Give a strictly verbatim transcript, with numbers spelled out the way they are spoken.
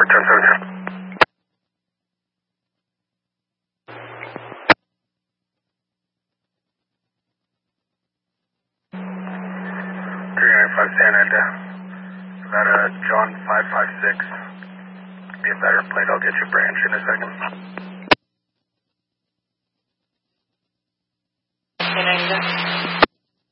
ten seventeen. three nine five Santa Ana. About a John five five six. Be a better plate. I'll get you branch in a second.